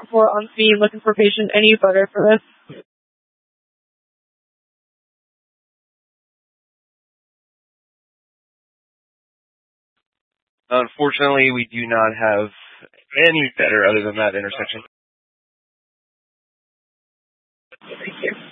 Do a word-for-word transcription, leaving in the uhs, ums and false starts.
for on scene, looking for patient. Any butter for this? Unfortunately, we do not have any better other than that intersection. Thank you.